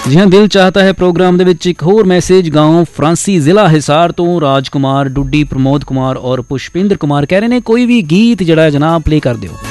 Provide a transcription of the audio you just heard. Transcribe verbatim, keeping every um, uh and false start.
जी हाँ, दिल चाहता है प्रोग्राम ਦੇ ਵਿੱਚ ਇੱਕ ਹੋਰ ਮੈਸੇਜ गांव ਫਰਾਂਸੀ ਜ਼ਿਲ੍ਹਾ ਹਿਸਾਰ ਤੋਂ ਰਾਜ ਕੁਮਾਰ, ਡੁੱਡੀ, ਪ੍ਰਮੋਦ ਕੁਮਾਰ ਔਰ ਪੁਸ਼ਪਿੰਦਰ ਕੁਮਾਰ ਕਹਿ ਰਹੇ ਨੇ ਕੋਈ ਵੀ ਗੀਤ ਜਿਹੜਾ ਜਨਾਬ ਪਲੇ ਕਰ ਦਿਓ।